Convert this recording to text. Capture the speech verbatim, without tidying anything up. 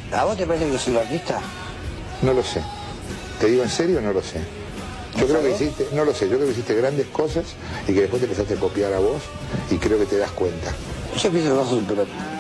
¿A vos te parece que yo soy un artista? No lo sé. Te digo en serio, no lo sé. Yo creo que hiciste, no lo sé, yo creo que hiciste grandes cosas y que después te empezaste a copiar a vos y creo que te das cuenta. Yo pienso que vos sos un pelota.